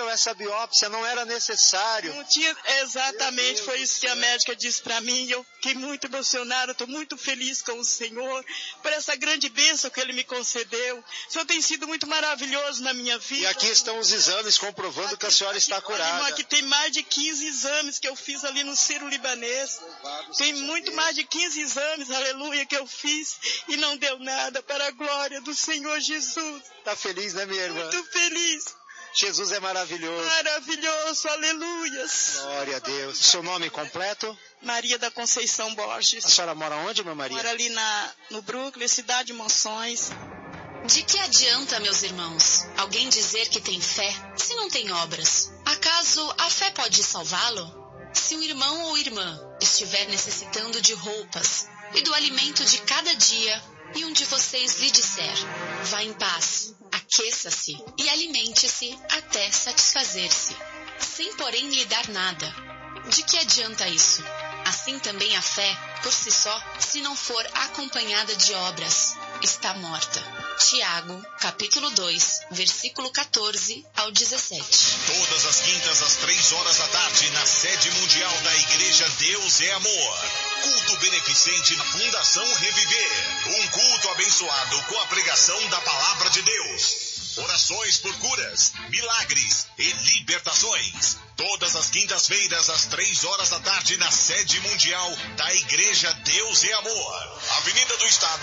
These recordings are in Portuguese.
essa biópsia, não era necessário. Não tinha, exatamente, foi isso que a médica disse para mim, e eu fiquei muito emocionada, estou muito feliz com o Senhor, por essa grande bênção que Ele me concedeu. O Senhor tem sido muito maravilhoso na minha vida. E aqui estão os exames comprovando que a senhora está curada. Aqui tem mais de 15 exames que eu fiz ali no Sírio-Libanês. Tem muito mais de 15 exames, aleluia, que eu fiz e não deu nada, para a glória do Senhor Jesus. Está feliz, né, minha irmã? Muito feliz. Jesus é maravilhoso. Maravilhoso, aleluias. Glória a Deus. Seu nome completo? Maria da Conceição Borges. A senhora mora onde, minha Maria? Mora ali no Brooklyn, cidade de Monções. De que adianta, meus irmãos, alguém dizer que tem fé se não tem obras? Acaso a fé pode salvá-lo? Se um irmão ou irmã estiver necessitando de roupas e do alimento de cada dia, e um de vocês lhe disser: vá em paz, aqueça-se e alimente-se até satisfazer-se, sem porém lhe dar nada, de que adianta isso? Assim também a fé, por si só, se não for acompanhada de obras, está morta. Tiago, capítulo 2, versículo 14 ao 17. Todas as quintas às 15h, na sede mundial da Igreja Deus é Amor. Culto beneficente na Fundação Reviver. Um culto abençoado com a pregação da Palavra de Deus. Orações por curas, milagres e libertações. Todas as quintas-feiras às 15h, na sede mundial da Igreja Deus é Amor. Avenida do Estado,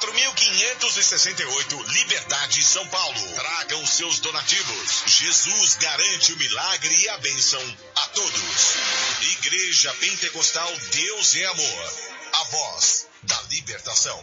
4568, Liberdade, São Paulo. Tragam seus donativos. Jesus garante o milagre e a bênção a todos. Igreja Pentecostal Deus é Amor. A voz da libertação.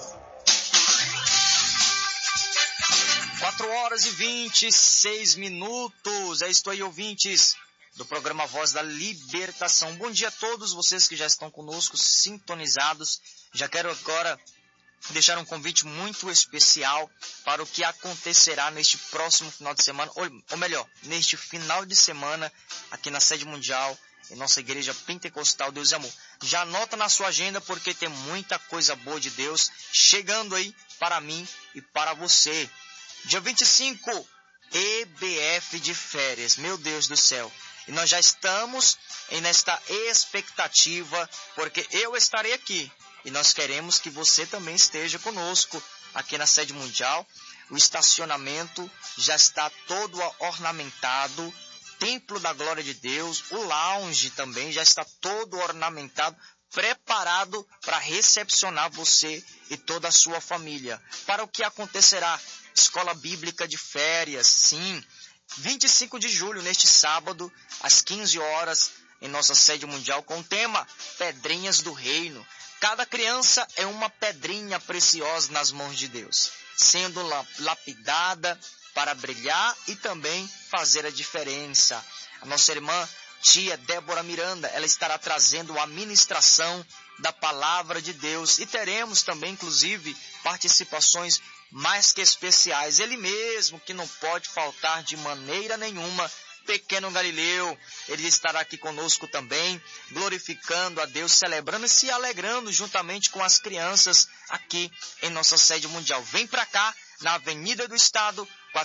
4h26. É isso aí, ouvintes do programa Voz da Libertação. Bom dia a todos vocês que já estão conosco, sintonizados. Já quero agora deixar um convite muito especial para o que acontecerá neste próximo final de semana, ou melhor, neste final de semana, aqui na sede mundial, em nossa igreja pentecostal Deus e Amor. Já anota na sua agenda, porque tem muita coisa boa de Deus chegando aí para mim e para você. Dia 25, EBF de férias, meu Deus do céu. E nós já estamos nesta expectativa, porque eu estarei aqui. E nós queremos que você também esteja conosco aqui na sede mundial. O estacionamento já está todo ornamentado. Templo da Glória de Deus, o lounge também já está todo ornamentado, preparado para recepcionar você e toda a sua família. Para o que acontecerá? Escola Bíblica de férias, sim. 25 de julho, neste sábado, às 15h, em nossa sede mundial, com o tema Pedrinhas do Reino. Cada criança é uma pedrinha preciosa nas mãos de Deus, sendo lapidada para brilhar e também fazer a diferença. A nossa irmã, tia Débora Miranda, ela estará trazendo a ministração da Palavra de Deus. E teremos também, inclusive, participações mais que especiais. Ele mesmo, que não pode faltar de maneira nenhuma, Pequeno Galileu, ele estará aqui conosco também, glorificando a Deus, celebrando e se alegrando juntamente com as crianças aqui em nossa sede mundial. Vem para cá, na Avenida do Estado,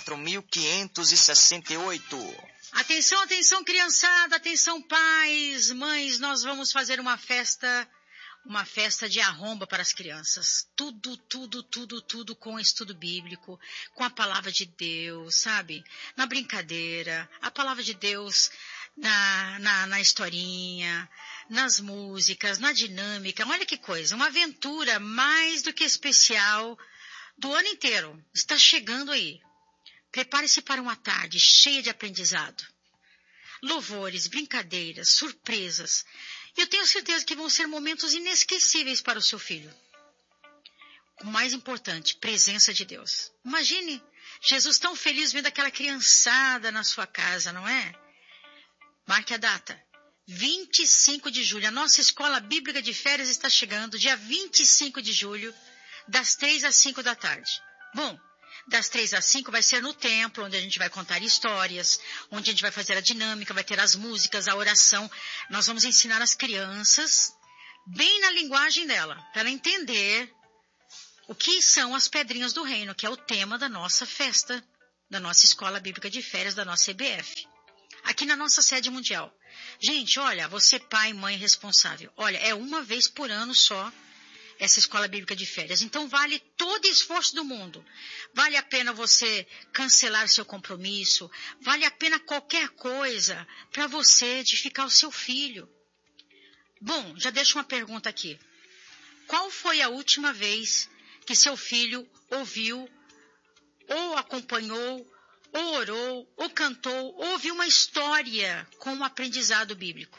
4568. Atenção, atenção, criançada, atenção, pais, mães, nós vamos fazer uma festa de arromba para as crianças. Tudo com estudo bíblico, com a palavra de Deus, sabe? Na brincadeira, a palavra de Deus na historinha, nas músicas, na dinâmica. Olha que coisa, uma aventura mais do que especial do ano inteiro. Está chegando aí. Prepare-se para uma tarde cheia de aprendizado. Louvores, brincadeiras, surpresas. Eu tenho certeza que vão ser momentos inesquecíveis para o seu filho. O mais importante, presença de Deus. Imagine Jesus tão feliz vendo aquela criançada na sua casa, não é? Marque a data. 25 de julho. A nossa escola bíblica de férias está chegando, dia 25 de julho, das 3 às 5 da tarde. Bom, das 3 às 5 vai ser no templo, onde a gente vai contar histórias, onde a gente vai fazer a dinâmica, vai ter as músicas, a oração. Nós vamos ensinar as crianças, bem na linguagem dela, para ela entender o que são as pedrinhas do reino, que é o tema da nossa festa, da nossa escola bíblica de férias, da nossa EBF. aqui na nossa sede mundial. Gente, olha, você pai, mãe responsável, olha, é uma vez por ano só essa escola bíblica de férias. Então vale todo esforço do mundo. Vale a pena você cancelar seu compromisso, vale a pena qualquer coisa para você edificar o seu filho. Bom, já deixo uma pergunta aqui. Qual foi a última vez que seu filho ouviu, ou acompanhou, ou orou, ou cantou, ou ouviu uma história com um aprendizado bíblico?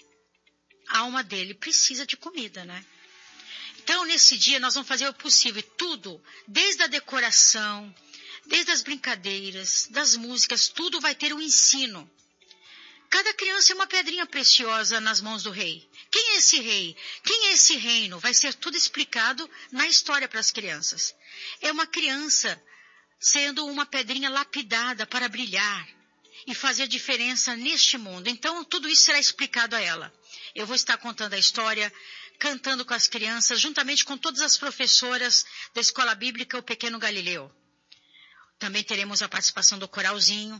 A alma dele precisa de comida, né? Então, nesse dia, nós vamos fazer o possível, tudo, desde a decoração, desde as brincadeiras, das músicas, tudo vai ter um ensino. Cada criança é uma pedrinha preciosa nas mãos do rei. Quem é esse rei? Quem é esse reino? Vai ser tudo explicado na história para as crianças. É uma criança sendo uma pedrinha lapidada para brilhar e fazer diferença neste mundo. Então, tudo isso será explicado a ela. Eu vou estar contando a história, cantando com as crianças, juntamente com todas as professoras da Escola Bíblica O Pequeno Galileu. Também teremos a participação do coralzinho.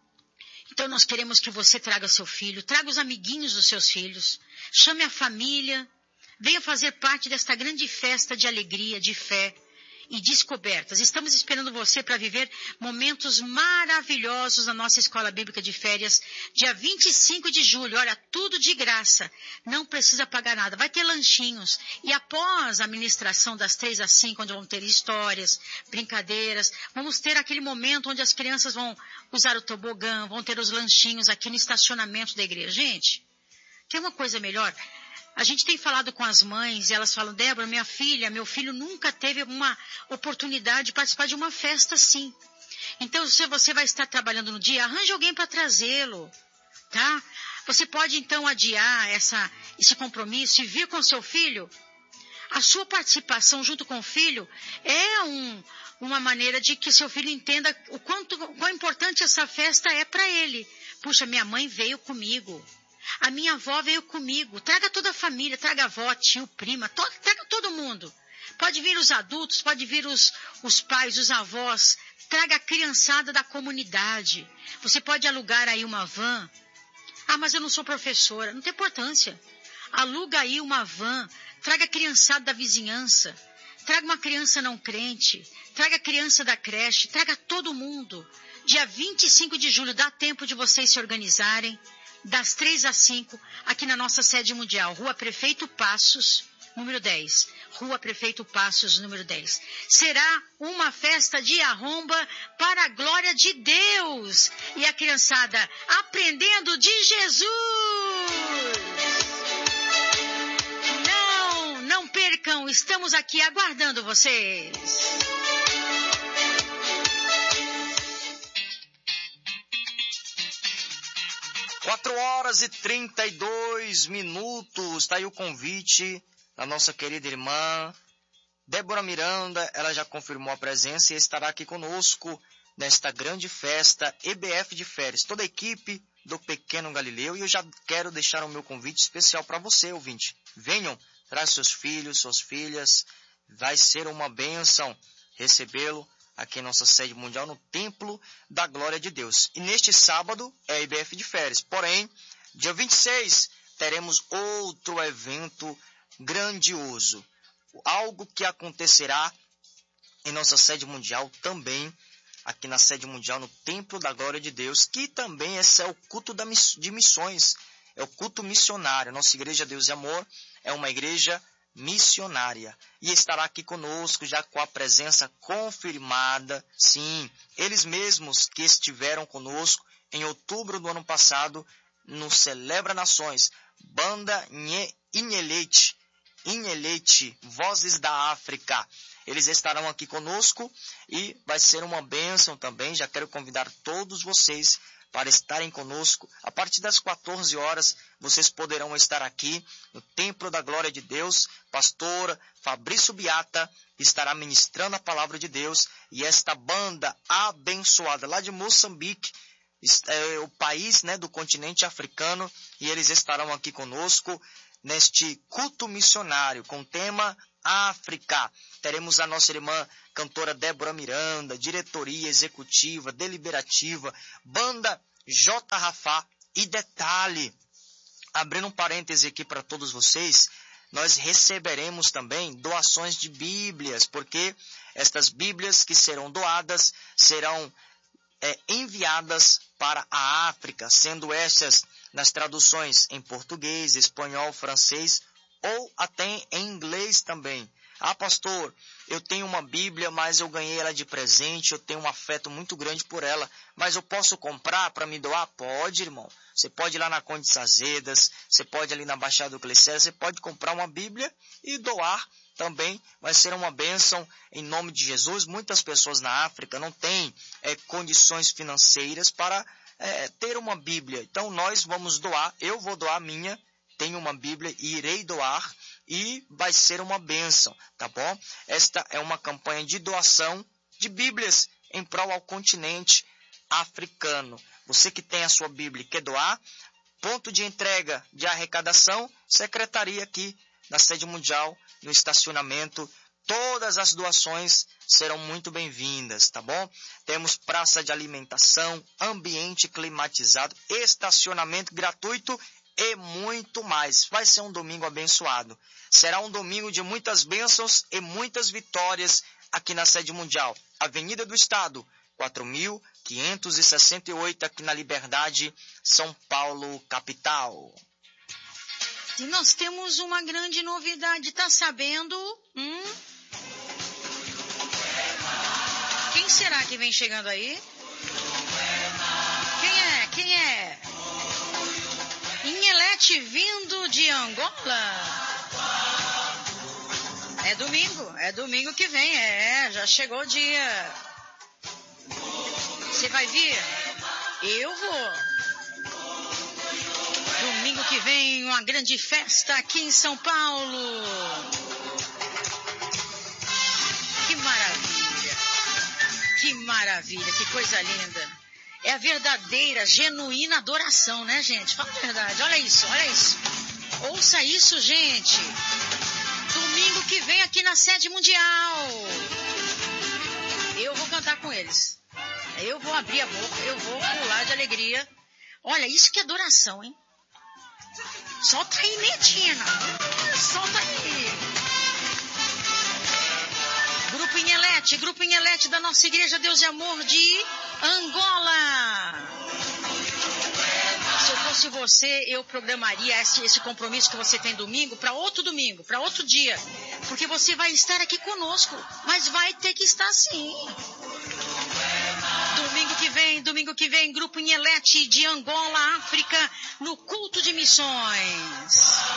Então nós queremos que você traga seu filho, traga os amiguinhos dos seus filhos, chame a família, venha fazer parte desta grande festa de alegria, de fé e descobertas. Estamos esperando você para viver momentos maravilhosos na nossa Escola Bíblica de Férias, dia 25 de julho. Olha, tudo de graça, não precisa pagar nada. Vai ter lanchinhos e após a ministração das 3 às 5, onde vão ter histórias, brincadeiras, vamos ter aquele momento onde as crianças vão usar o tobogã, vão ter os lanchinhos aqui no estacionamento da igreja. Gente, tem uma coisa melhor? A gente tem falado com as mães e elas falam, Débora, minha filha, meu filho nunca teve uma oportunidade de participar de uma festa assim. Então, se você vai estar trabalhando no dia, arranje alguém para trazê-lo, tá? Você pode, então, adiar esse compromisso e vir com seu filho. A sua participação junto com o filho é uma maneira de que seu filho entenda quão importante essa festa é para ele. Puxa, minha mãe veio comigo. A minha avó veio comigo. Traga toda a família, traga a avó, tio, prima, traga todo mundo. Pode vir os adultos, pode vir os pais, os avós. Traga a criançada da comunidade. Você pode alugar aí uma van. Ah, mas eu não sou professora. Não tem importância. Aluga aí uma van. Traga a criançada da vizinhança. Traga uma criança não crente. Traga a criança da creche. Traga todo mundo. Dia 25 de julho, dá tempo de vocês se organizarem. Das 3 às 5, aqui na nossa sede mundial, Rua Prefeito Passos, número 10. Rua Prefeito Passos, número 10. Será uma festa de arromba para a glória de Deus. E a criançada aprendendo de Jesus. Não percam, estamos aqui aguardando vocês. 4h32. Tá aí o convite da nossa querida irmã Débora Miranda. Ela já confirmou a presença e estará aqui conosco nesta grande festa EBF de férias. Toda a equipe do Pequeno Galileu. E eu já quero deixar o meu convite especial para você, ouvinte. Venham, traz seus filhos, suas filhas. Vai ser uma bênção recebê-lo aqui em nossa sede mundial, no Templo da Glória de Deus. E neste sábado é IBF de férias. Porém, dia 26, teremos outro evento grandioso. Algo que acontecerá em nossa sede mundial também, aqui na sede mundial, no Templo da Glória de Deus, que também esse é o culto de missões, é o culto missionário. Nossa Igreja Deus e Amor é uma igreja missionária e estará aqui conosco já com a presença confirmada. Sim, eles mesmos que estiveram conosco em outubro do ano passado no Celebra Nações, Banda Inhelete, Vozes da África. Eles estarão aqui conosco e vai ser uma bênção também. Já quero convidar todos vocês para estarem conosco. A partir das 14 horas, vocês poderão estar aqui no Templo da Glória de Deus. Pastor Fabrício Beata estará ministrando a palavra de Deus. E esta banda abençoada lá de Moçambique, é o país, do continente africano, e eles estarão aqui conosco neste culto missionário com o tema África. Teremos a nossa irmã cantora Débora Miranda, diretoria executiva, deliberativa, banda J. Rafá. E detalhe, abrindo um parêntese aqui para todos vocês, nós receberemos também doações de Bíblias, porque estas Bíblias que serão doadas serão enviadas para a África, sendo estas nas traduções em português, espanhol, francês ou até em inglês também. Ah, pastor, eu tenho uma Bíblia, mas eu ganhei ela de presente, eu tenho um afeto muito grande por ela, mas eu posso comprar para me doar? Pode, irmão. Você pode ir lá na Conde de Sazedas, você pode ir ali na Baixada do Glicério, você pode comprar uma Bíblia e doar também. Vai ser uma bênção em nome de Jesus. Muitas pessoas na África não têm condições financeiras para ter uma Bíblia. Então nós vamos doar, eu vou doar a minha, tenho uma Bíblia e irei doar. E vai ser uma bênção, tá bom? Esta é uma campanha de doação de Bíblias em prol ao continente africano. Você que tem a sua Bíblia e quer doar, ponto de entrega de arrecadação, secretaria aqui na sede mundial, no estacionamento. Todas as doações serão muito bem-vindas, tá bom? Temos praça de alimentação, ambiente climatizado, estacionamento gratuito e muito mais. Vai ser um domingo abençoado. Será um domingo de muitas bênçãos e muitas vitórias aqui na sede mundial. Avenida do Estado, 4.568, aqui na Liberdade, São Paulo, capital. E nós temos uma grande novidade, tá sabendo? Quem será que vem chegando aí? Quem é? Inhelete vindo de Angola. É domingo que vem, já chegou o dia. Você vai vir? Eu vou. Domingo que vem, uma grande festa aqui em São Paulo. Que maravilha, que coisa linda. É a verdadeira, genuína adoração, né, gente? Fala a verdade, olha isso. Ouça isso, gente. Domingo que vem aqui na sede mundial. Eu vou cantar com eles. Eu vou abrir a boca, eu vou pular de alegria. Olha, isso que é adoração, hein? Solta aí, Medina. Solta aí. Grupo Inhelete da nossa igreja Deus e Amor de Angola. Se eu fosse você, eu programaria esse compromisso que você tem domingo, para outro dia. Porque você vai estar aqui conosco, mas vai ter que estar sim. Domingo que vem, Grupo Inhelete de Angola, África, no culto de missões.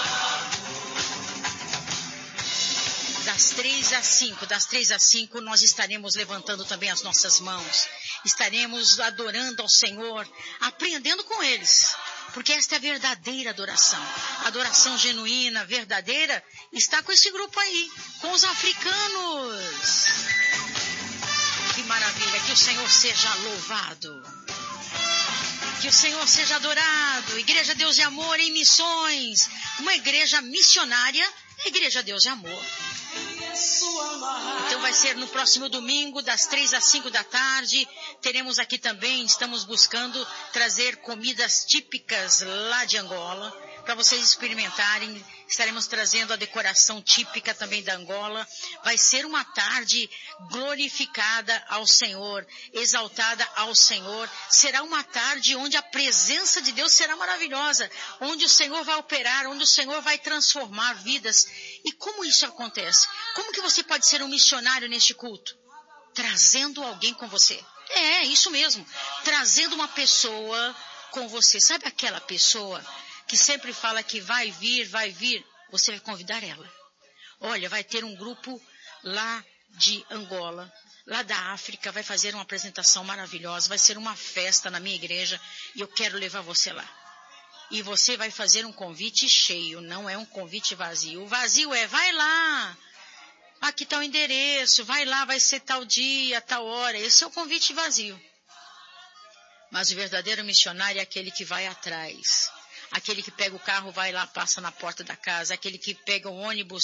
Das 3 às 5, nós estaremos levantando também as nossas mãos. Estaremos adorando ao Senhor, aprendendo com eles. Porque esta é a verdadeira adoração. A adoração genuína, verdadeira, está com esse grupo aí, com os africanos. Que maravilha, que o Senhor seja louvado. Que o Senhor seja adorado. Igreja Deus e Amor em missões. Uma igreja missionária, Igreja Deus e Amor. Então vai ser no próximo domingo, das 3 às 5 da tarde. Teremos aqui também, estamos buscando trazer comidas típicas lá de Angola, para vocês experimentarem. Estaremos trazendo a decoração típica também da Angola. Vai ser uma tarde glorificada ao Senhor, exaltada ao Senhor. Será uma tarde onde a presença de Deus será maravilhosa, onde o Senhor vai operar, onde o Senhor vai transformar vidas. E como isso acontece? Como que você pode ser um missionário neste culto? Trazendo alguém com você. É, isso mesmo. Trazendo uma pessoa com você. Sabe aquela pessoa que sempre fala que vai vir, você vai convidar ela. Olha, vai ter um grupo lá de Angola, lá da África, vai fazer uma apresentação maravilhosa, vai ser uma festa na minha igreja e eu quero levar você lá. E você vai fazer um convite cheio, não é um convite vazio. O vazio é, vai lá, aqui está o endereço, vai lá, vai ser tal dia, tal hora. Esse é o convite vazio. Mas o verdadeiro missionário é aquele que vai atrás. Aquele que pega o carro, vai lá, passa na porta da casa. Aquele que pega o ônibus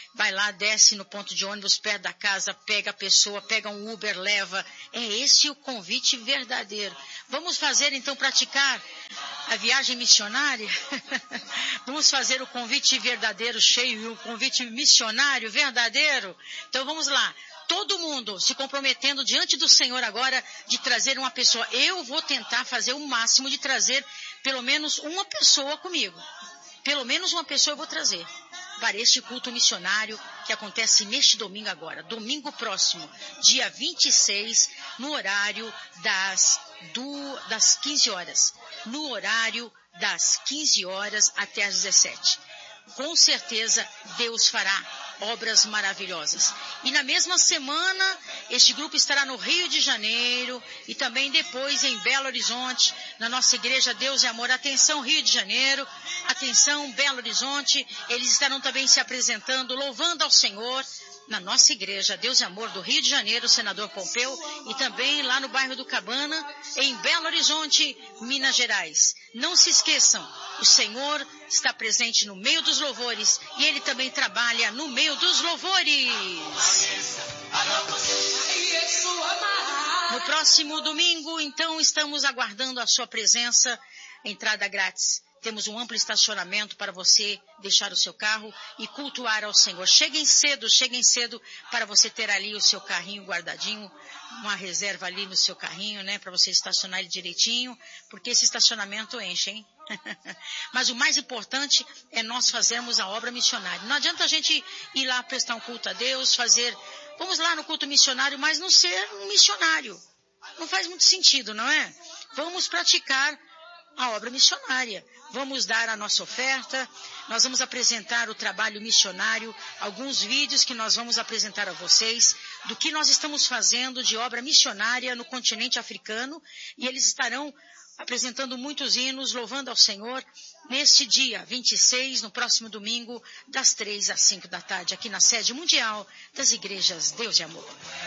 vai lá, desce no ponto de ônibus, perto da casa, pega a pessoa, pega um Uber, leva. É esse o convite verdadeiro. Vamos fazer, então, praticar a viagem missionária? Vamos fazer o convite verdadeiro cheio e o convite missionário verdadeiro? Então, vamos lá. Todo mundo se comprometendo diante do Senhor agora de trazer uma pessoa. Eu vou tentar fazer o máximo de trazer pelo menos uma pessoa comigo. Pelo menos uma pessoa eu vou trazer para este culto missionário que acontece neste domingo agora. Domingo próximo, dia 26, no horário das 15 horas. No horário das 15 horas até as 17. Com certeza Deus fará obras maravilhosas. E na mesma semana, este grupo estará no Rio de Janeiro e também depois em Belo Horizonte, na nossa igreja Deus e Amor. Atenção, Rio de Janeiro, atenção, Belo Horizonte, eles estarão também se apresentando, louvando ao Senhor, na nossa igreja Deus e Amor do Rio de Janeiro, Senador Pompeu, e também lá no bairro do Cabana, em Belo Horizonte, Minas Gerais. Não se esqueçam, o Senhor está presente no meio dos louvores e Ele também trabalha no meio dos louvores. No próximo domingo, então, estamos aguardando a sua presença, entrada grátis. Temos um amplo estacionamento para você deixar o seu carro e cultuar ao Senhor. Cheguem cedo para você ter ali o seu carrinho guardadinho, uma reserva ali no seu carrinho, né, para você estacionar ele direitinho, porque esse estacionamento enche, hein? Mas o mais importante é nós fazermos a obra missionária. Não adianta a gente ir lá prestar um culto a Deus, vamos lá no culto missionário, mas não ser um missionário. Não faz muito sentido, não é? Vamos praticar a obra missionária. Vamos dar a nossa oferta, nós vamos apresentar o trabalho missionário, alguns vídeos que nós vamos apresentar a vocês do que nós estamos fazendo de obra missionária no continente africano, e eles estarão apresentando muitos hinos, louvando ao Senhor, neste dia 26, no próximo domingo, das 3 às 5 da tarde, aqui na sede mundial das igrejas Deus e Amor.